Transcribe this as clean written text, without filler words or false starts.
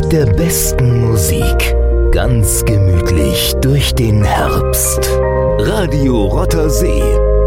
Mit der besten Musik. Ganz gemütlich durch den Herbst. Radio Rotter See.